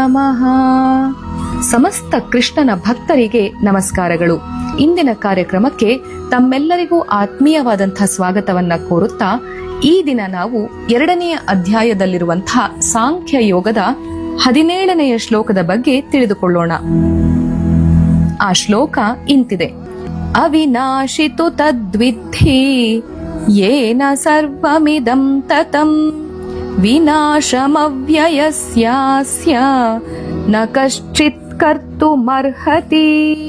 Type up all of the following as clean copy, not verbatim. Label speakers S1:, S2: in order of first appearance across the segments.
S1: ನಮಃ. ಸಮಸ್ತ ಕೃಷ್ಣನ ಭಕ್ತರಿಗೆ ನಮಸ್ಕಾರಗಳು. ಇಂದಿನ ಕಾರ್ಯಕ್ರಮಕ್ಕೆ ತಮ್ಮೆಲ್ಲರಿಗೂ ಆತ್ಮೀಯವಾದಂತಹ ಸ್ವಾಗತವನ್ನ ಕೋರುತ್ತಾ, ಈ ದಿನ ನಾವು 2ನೆಯ ಅಧ್ಯಾಯದಲ್ಲಿರುವಂತಹ ಸಾಂಖ್ಯ ಯೋಗದ 17ನೆಯ ಶ್ಲೋಕದ ಬಗ್ಗೆ ತಿಳಿದುಕೊಳ್ಳೋಣ. ಆ ಶ್ಲೋಕ ಇಂತಿದೆ: ಅವಿನಾಶಿತು ತದ್ವಿಧಿ ಯೇನ ಸರ್ವಮಿದಂ ತತಂ ವಿನಾಶಮವ್ಯಯಸ್ಯಾಸ್ಯ ನ ಕಶ್ಚಿತ್ ಕರ್ತುಮರ್ಹತಿ.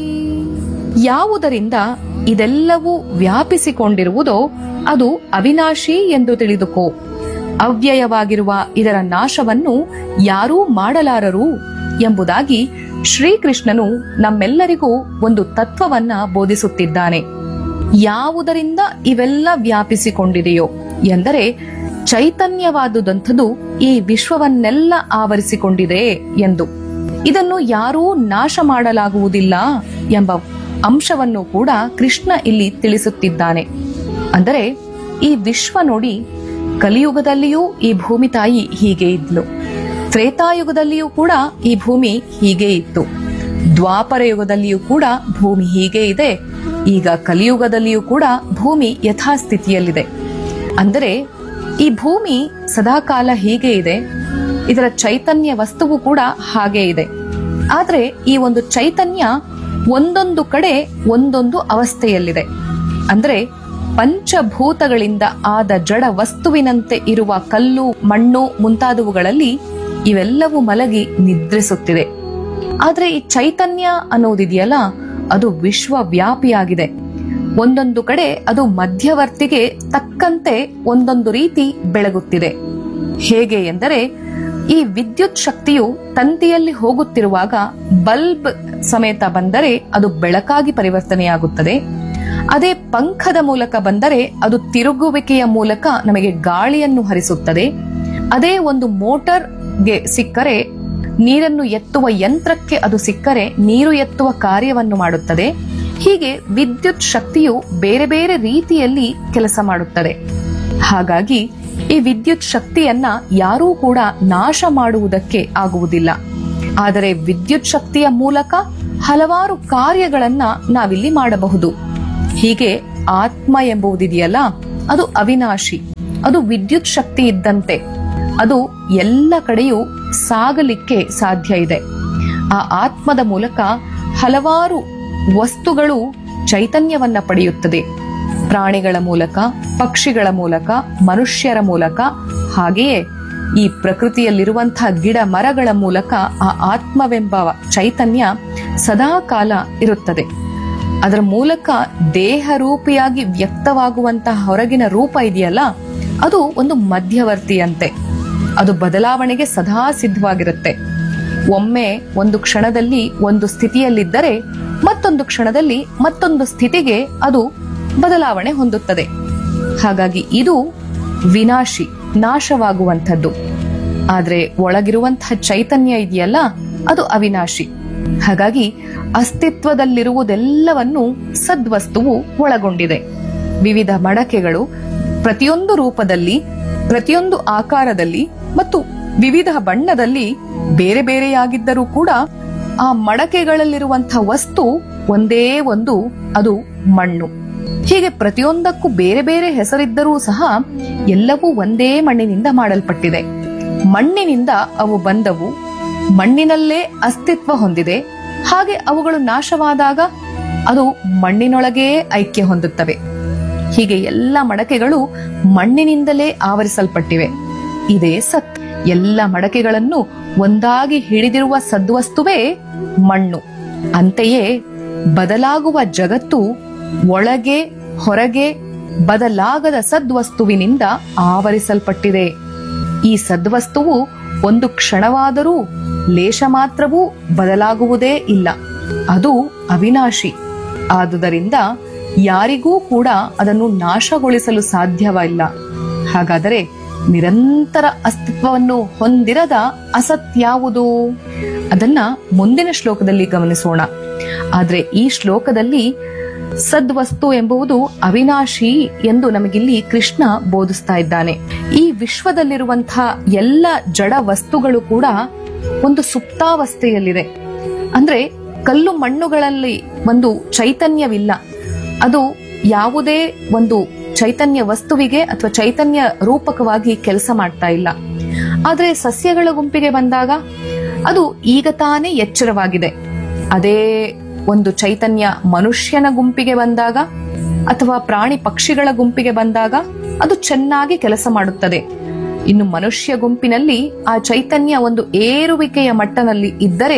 S1: ಯಾವುದರಿಂದ ಇದೆಲ್ಲವೂ ವ್ಯಾಪಿಸಿಕೊಂಡಿರುವುದೋ ಅದು ಅವಿನಾಶಿ ಎಂದು ತಿಳಿದುಕೋ. ಅವ್ಯಯವಾಗಿರುವ ಇದರ ನಾಶವನ್ನು ಯಾರೂ ಮಾಡಲಾರರು ಎಂಬುದಾಗಿ ಶ್ರೀಕೃಷ್ಣನು ನಮ್ಮೆಲ್ಲರಿಗೂ ಒಂದು ತತ್ವವನ್ನ ಬೋಧಿಸುತ್ತಿದ್ದಾನೆ. ಯಾವುದರಿಂದ ಇವೆಲ್ಲ ವ್ಯಾಪಿಸಿಕೊಂಡಿದೆಯೋ ಎಂದರೆ ಚೈತನ್ಯವಾದುದಂಥದು ಈ ವಿಶ್ವವನ್ನೆಲ್ಲ ಆವರಿಸಿಕೊಂಡಿದೆ ಎಂದು. ಇದನ್ನು ಯಾರೂ ನಾಶ ಮಾಡಲಾಗುವುದಿಲ್ಲ ಎಂಬ ಅಂಶವನ್ನು ಕೂಡ ಕೃಷ್ಣ ಇಲ್ಲಿ ತಿಳಿಸುತ್ತಿದ್ದಾನೆ. ಅಂದರೆ ಈ ವಿಶ್ವ ನೋಡಿ, ಕಲಿಯುಗದಲ್ಲಿಯೂ ಈ ಭೂಮಿ ತಾಯಿ ಹೀಗೆ ಇದ್ಲು, ತ್ರೇತಾಯುಗದಲ್ಲಿಯೂ ಕೂಡ ಈ ಭೂಮಿ ಹೀಗೆ ಇತ್ತು, ದ್ವಾಪರ ಯುಗದಲ್ಲಿಯೂ ಕೂಡ ಭೂಮಿ ಹೀಗೆ ಇದೆ, ಈಗ ಕಲಿಯುಗದಲ್ಲಿಯೂ ಕೂಡ ಭೂಮಿ ಯಥಾಸ್ಥಿತಿಯಲ್ಲಿದೆ. ಅಂದರೆ ಈ ಭೂಮಿ ಸದಾಕಾಲ ಹೀಗೆ ಇದೆ, ಇದರ ಚೈತನ್ಯ ವಸ್ತುವು ಕೂಡ ಹಾಗೆ ಇದೆ. ಆದ್ರೆ ಈ ಒಂದು ಚೈತನ್ಯ ಒಂದೊಂದು ಕಡೆ ಒಂದೊಂದು ಅವಸ್ಥೆಯಲ್ಲಿದೆ. ಅಂದ್ರೆ ಪಂಚಭೂತಗಳಿಂದ ಆದ ಜಡ ವಸ್ತುವಿನಂತೆ ಇರುವ ಕಲ್ಲು, ಮಣ್ಣು ಮುಂತಾದವುಗಳಲ್ಲಿ ಇವೆಲ್ಲವೂ ಮಲಗಿ ನಿದ್ರಿಸುತ್ತಿದೆ. ಆದ್ರೆ ಈ ಚೈತನ್ಯ ಅನ್ನೋದಿದೆಯಲ್ಲ, ಅದು ವಿಶ್ವವ್ಯಾಪಿಯಾಗಿದೆ. ಒಂದೊಂದು ಕಡೆ ಅದು ಮಧ್ಯವರ್ತಿಗೆ ತಕ್ಕಂತೆ ಒಂದೊಂದು ರೀತಿ ಬೆಳಗುತ್ತಿದೆ. ಹೇಗೆ ಎಂದರೆ, ಈ ವಿದ್ಯುತ್ ಶಕ್ತಿಯು ತಂತಿಯಲ್ಲಿ ಹೋಗುತ್ತಿರುವಾಗ ಬಲ್ಬ್ ಸಮೇತ ಬಂದರೆ ಅದು ಬೆಳಕಾಗಿ ಪರಿವರ್ತನೆಯಾಗುತ್ತದೆ. ಅದೇ ಪಂಖದ ಮೂಲಕ ಬಂದರೆ ಅದು ತಿರುಗುವಿಕೆಯ ಮೂಲಕ ನಮಗೆ ಗಾಳಿಯನ್ನು ಹರಿಸುತ್ತದೆ. ಅದೇ ಒಂದು ಮೋಟಾರ್ಗೆ ಸಿಕ್ಕರೆ, ನೀರನ್ನು ಎತ್ತುವ ಯಂತ್ರಕ್ಕೆ ಅದು ಸಿಕ್ಕರೆ ನೀರು ಎತ್ತುವ ಕಾರ್ಯವನ್ನು ಮಾಡುತ್ತದೆ. ಹೀಗೆ ವಿದ್ಯುತ್ ಶಕ್ತಿಯು ಬೇರೆ ಬೇರೆ ರೀತಿಯಲ್ಲಿ ಕೆಲಸ ಮಾಡುತ್ತದೆ. ಹಾಗಾಗಿ ಈ ವಿದ್ಯುತ್ ಶಕ್ತಿಯನ್ನ ಯಾರೂ ಕೂಡ ನಾಶ ಮಾಡುವುದಕ್ಕೆ ಆಗುವುದಿಲ್ಲ. ಆದರೆ ವಿದ್ಯುತ್ ಶಕ್ತಿಯ ಮೂಲಕ ಹಲವಾರು ಕಾರ್ಯಗಳನ್ನ ನಾವಿಲ್ಲಿ ಮಾಡಬಹುದು. ಹೀಗೆ ಆತ್ಮ ಎಂಬುದಿದೆಯಲ್ಲ, ಅದು ಅವಿನಾಶಿ, ಅದು ವಿದ್ಯುತ್ ಶಕ್ತಿ ಇದ್ದಂತೆ. ಅದು ಎಲ್ಲ ಕಡೆಯೂ ಸಾಗಲಿಕ್ಕೆ ಸಾಧ್ಯ ಇದೆ. ಆ ಆತ್ಮದ ಮೂಲಕ ಹಲವಾರು ವಸ್ತುಗಳು ಚೈತನ್ಯವನ್ನ ಪಡೆಯುತ್ತದೆ. ಪ್ರಾಣಿಗಳ ಮೂಲಕ, ಪಕ್ಷಿಗಳ ಮೂಲಕ, ಮನುಷ್ಯರ ಮೂಲಕ, ಹಾಗೆಯೇ ಈ ಪ್ರಕೃತಿಯಲ್ಲಿರುವಂತಹ ಗಿಡ ಮರಗಳ ಮೂಲಕ ಆ ಆತ್ಮವೆಂಬ ಚೈತನ್ಯ ಸದಾ ಕಾಲ ಇರುತ್ತದೆ. ಅದರ ಮೂಲಕ ದೇಹ ರೂಪಿಯಾಗಿ ವ್ಯಕ್ತವಾಗುವಂತಹ ಹೊರಗಿನ ರೂಪ ಇದೆಯಲ್ಲ, ಅದು ಒಂದು ಮಧ್ಯವರ್ತಿಯಂತೆ. ಅದು ಬದಲಾವಣೆಗೆ ಸದಾ ಸಿದ್ಧವಾಗಿರುತ್ತೆ. ಒಮ್ಮೆ ಒಂದು ಕ್ಷಣದಲ್ಲಿ ಒಂದು ಸ್ಥಿತಿಯಲ್ಲಿದ್ದರೆ ಮತ್ತೊಂದು ಕ್ಷಣದಲ್ಲಿ ಮತ್ತೊಂದು ಸ್ಥಿತಿಗೆ ಅದು ಬದಲಾವಣೆ ಹೊಂದುತ್ತದೆ. ಹಾಗಾಗಿ ಇದು ವಿನಾಶಿ, ನಾಶವಾಗುವಂಥದ್ದು. ಆದ್ರೆ ಒಳಗಿರುವಂತಹ ಚೈತನ್ಯ ಇದೆಯಲ್ಲ, ಅದು ಅವಿನಾಶಿ. ಹಾಗಾಗಿ ಅಸ್ತಿತ್ವದಲ್ಲಿರುವುದೆಲ್ಲವನ್ನು ಸದ್ವಸ್ತುವು ಒಳಗೊಂಡಿದೆ. ವಿವಿಧ ಮಡಕೆಗಳು ಪ್ರತಿಯೊಂದು ರೂಪದಲ್ಲಿ, ಪ್ರತಿಯೊಂದು ಆಕಾರದಲ್ಲಿ ಮತ್ತು ವಿವಿಧ ಬಣ್ಣದಲ್ಲಿ ಬೇರೆ ಬೇರೆಯಾಗಿದ್ದರೂ ಕೂಡ ಆ ಮಡಕೆಗಳಲ್ಲಿರುವಂತಹ ವಸ್ತು ಒಂದೇ ಒಂದು, ಅದು ಮಣ್ಣು. ಹೀಗೆ ಪ್ರತಿಯೊಂದಕ್ಕೂ ಬೇರೆ ಬೇರೆ ಹೆಸರಿದ್ದರೂ ಸಹ ಎಲ್ಲವೂ ಒಂದೇ ಮಣ್ಣಿನಿಂದ ಮಾಡಲ್ಪಟ್ಟಿದೆ. ಮಣ್ಣಿನಿಂದ ಅವು ಬಂದವು, ಮಣ್ಣಿನಲ್ಲೇ ಅಸ್ತಿತ್ವ ಹೊಂದಿದೆ. ಹಾಗೆ ಅವುಗಳು ನಾಶವಾದಾಗ ಅದು ಮಣ್ಣಿನೊಳಗೇ ಐಕ್ಯ ಹೊಂದುತ್ತವೆ. ಹೀಗೆ ಎಲ್ಲ ಮಡಕೆಗಳು ಮಣ್ಣಿನಿಂದಲೇ ಆವರಿಸಲ್ಪಟ್ಟಿವೆ. ಇದೇ ಸತ್. ಎಲ್ಲ ಮಡಕೆಗಳನ್ನು ಒಂದಾಗಿ ಹಿಡಿದಿರುವ ಸದ್ವಸ್ತುವೇ ಮಣ್ಣು. ಅಂತೆಯೇ ಬದಲಾಗುವ ಜಗತ್ತು ಒಳಗೆ ಹೊರಗೆ ಬದಲಾಗದ ಸದ್ವಸ್ತುವಿನಿಂದ ಆವರಿಸಲ್ಪಟ್ಟಿದೆ. ಈ ಸದ್ವಸ್ತುವು ಒಂದು ಕ್ಷಣವಾದರೂ ಲೇಷ ಮಾತ್ರವೂ ಬದಲಾಗುವುದೇ ಇಲ್ಲ. ಅದು ಅವಿನಾಶಿ. ಆದುದರಿಂದ ಯಾರಿಗೂ ಕೂಡ ಅದನ್ನು ನಾಶಗೊಳಿಸಲು ಸಾಧ್ಯವಿಲ್ಲ. ಹಾಗಾದರೆ ನಿರಂತರ ಅಸ್ತಿತ್ವವನ್ನು ಹೊಂದಿರದ ಅಸತ್ಯಾವುದು? ಅದನ್ನ ಮುಂದಿನ ಶ್ಲೋಕದಲ್ಲಿ ಗಮನಿಸೋಣ. ಆದ್ರೆ ಈ ಶ್ಲೋಕದಲ್ಲಿ ಸದ್ವಸ್ತು ಎಂಬುದು ಅವಿನಾಶಿ ಎಂದು ನಮಗಿಲ್ಲಿ ಕೃಷ್ಣ ಬೋಧಿಸ್ತಾ ಇದ್ದಾನೆ. ಈ ವಿಶ್ವದಲ್ಲಿರುವಂತಹ ಎಲ್ಲ ಜಡ ವಸ್ತುಗಳು ಕೂಡ ಒಂದು ಸುಪ್ತಾವಸ್ಥೆಯಲ್ಲಿದೆ. ಅಂದ್ರೆ ಕಲ್ಲು ಮಣ್ಣುಗಳಲ್ಲಿ ಒಂದು ಚೈತನ್ಯವಿಲ್ಲ. ಅದು ಯಾವುದೇ ಒಂದು ಚೈತನ್ಯ ವಸ್ತುವಿಗೆ ಅಥವಾ ಚೈತನ್ಯ ರೂಪಕವಾಗಿ ಕೆಲಸ ಮಾಡ್ತಾ ಇಲ್ಲ. ಆದ್ರೆ ಸಸ್ಯಗಳ ಗುಂಪಿಗೆ ಬಂದಾಗ ಅದು ಈಗ ತಾನೇ ಎಚ್ಚರವಾಗಿದೆ. ಅದೇ ಒಂದು ಚೈತನ್ಯ ಮನುಷ್ಯನ ಗುಂಪಿಗೆ ಬಂದಾಗ ಅಥವಾ ಪ್ರಾಣಿ ಪಕ್ಷಿಗಳ ಗುಂಪಿಗೆ ಬಂದಾಗ ಅದು ಚೆನ್ನಾಗಿ ಕೆಲಸ ಮಾಡುತ್ತದೆ. ಇನ್ನು ಮನುಷ್ಯ ಗುಂಪಿನಲ್ಲಿ ಆ ಚೈತನ್ಯ ಒಂದು ಏರುವಿಕೆಯ ಮಟ್ಟದಲ್ಲಿ ಇದ್ದರೆ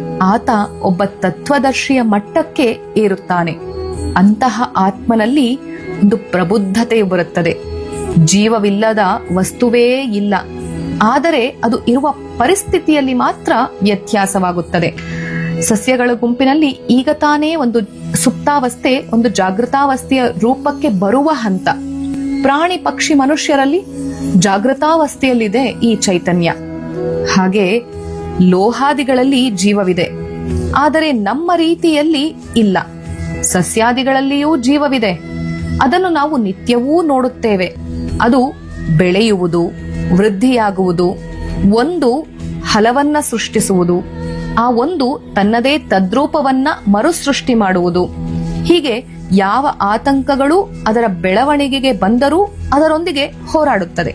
S1: ಆತ ಒಬ್ಬ ತತ್ವದರ್ಶಿಯ ಮಟ್ಟಕ್ಕೆ ಏರುತ್ತಾನೆ. ಅಂತಹ ಆತ್ಮನಲ್ಲಿ ಒಂದು ಪ್ರಬುದ್ಧತೆ ಬರುತ್ತದೆ. ಜೀವವಿಲ್ಲದ ವಸ್ತುವೇ ಇಲ್ಲ, ಆದರೆ ಅದು ಇರುವ ಪರಿಸ್ಥಿತಿಯಲ್ಲಿ ಮಾತ್ರ ವ್ಯತ್ಯಾಸವಾಗುತ್ತದೆ. ಸಸ್ಯಗಳ ಗುಂಪಿನಲ್ಲಿ ಈಗ ತಾನೇ ಒಂದು ಸುಪ್ತಾವಸ್ಥೆ, ಒಂದು ಜಾಗೃತಾವಸ್ಥೆಯ ರೂಪಕ್ಕೆ ಬರುವ ಹಂತ. ಪ್ರಾಣಿ ಪಕ್ಷಿ ಮನುಷ್ಯರಲ್ಲಿ ಜಾಗೃತಾವಸ್ಥೆಯಲ್ಲಿದೆ ಈ ಚೈತನ್ಯ. ಹಾಗೆ ಲೋಹಾದಿಗಳಲ್ಲಿ ಜೀವವಿದೆ, ಆದರೆ ನಮ್ಮ ರೀತಿಯಲ್ಲಿ ಇಲ್ಲ. ಸಸ್ಯಾದಿಗಳಲ್ಲಿಯೂ ಜೀವವಿದೆ, ಅದನ್ನು ನಾವು ನಿತ್ಯವೂ ನೋಡುತ್ತೇವೆ. ಅದು ಬೆಳೆಯುವುದು, ವೃದ್ಧಿಯಾಗುವುದು, ಒಂದು ಹಲವನ್ನ ಸೃಷ್ಟಿಸುವುದು, ಆ ಒಂದು ತನ್ನದೇ ತದ್ರೂಪವನ್ನ ಮರುಸೃಷ್ಟಿ ಮಾಡುವುದು. ಹೀಗೆ ಯಾವ ಆತಂಕಗಳು ಅದರ ಬೆಳವಣಿಗೆಗೆ ಬಂದರೂ ಅದರೊಂದಿಗೆ ಹೋರಾಡುತ್ತದೆ.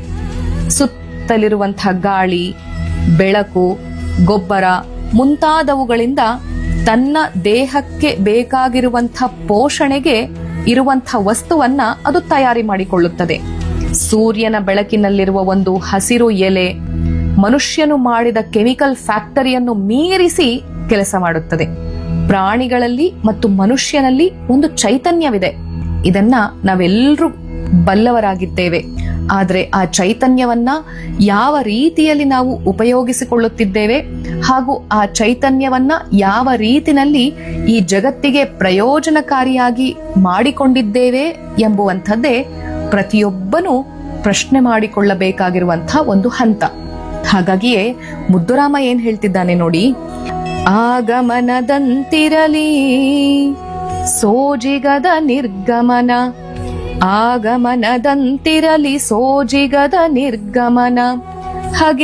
S1: ಸುತ್ತಲಿರುವಂತಹ ಗಾಳಿ, ಬೆಳಕು, ಗೊಬ್ಬರ ಮುಂತಾದವುಗಳಿಂದ ತನ್ನ ದೇಹಕ್ಕೆ ಬೇಕಾಗಿರುವಂತಹ ಪೋಷಣೆಗೆ ಇರುವಂತಹ ವಸ್ತುವನ್ನ ಅದು ತಯಾರಿ ಮಾಡಿಕೊಳ್ಳುತ್ತದೆ. ಸೂರ್ಯನ ಬೆಳಕಿನಲ್ಲಿರುವ ಒಂದು ಹಸಿರು ಎಲೆ ಮನುಷ್ಯನು ಮಾಡಿದ ಕೆಮಿಕಲ್ ಫ್ಯಾಕ್ಟರಿಯನ್ನು ಮೀರಿಸಿ ಕೆಲಸ ಮಾಡುತ್ತದೆ. ಪ್ರಾಣಿಗಳಲ್ಲಿ ಮತ್ತು ಮನುಷ್ಯನಲ್ಲಿ ಒಂದು ಚೈತನ್ಯವಿದೆ. ಇದನ್ನ ನಾವೆಲ್ಲರೂ ಬಲ್ಲವರಾಗಿದ್ದೇವೆ. ಆದರೆ ಆ ಚೈತನ್ಯವನ್ನ ಯಾವ ರೀತಿಯಲ್ಲಿ ನಾವು ಉಪಯೋಗಿಸಿಕೊಳ್ಳುತ್ತಿದ್ದೇವೆ ಹಾಗೂ ಆ ಚೈತನ್ಯವನ್ನ ಯಾವ ರೀತಿನಲ್ಲಿ ಈ ಜಗತ್ತಿಗೆ ಪ್ರಯೋಜನಕಾರಿಯಾಗಿ ಮಾಡಿಕೊಂಡಿದ್ದೇವೆ ಎಂಬುವಂಥದ್ದೇ ಪ್ರತಿಯೊಬ್ಬನೂ ಪ್ರಶ್ನೆ ಮಾಡಿಕೊಳ್ಳಬೇಕಾಗಿರುವಂತಹ ಒಂದು ಹಂತ. ಹಾಗಾಗಿಯೇ ಮುದ್ದುರಾಮ ಏನ್ ಹೇಳ್ತಿದ್ದಾನೆ ನೋಡಿ, ಆಗಮನದಂತಿರಲಿ ಸೋಜಿಗದ ನಿರ್ಗಮನ, ಆಗಮನದಂತಿರಲಿ ಸೋಜಿಗದ ನಿರ್ಗಮನ. ಹಾಗೆ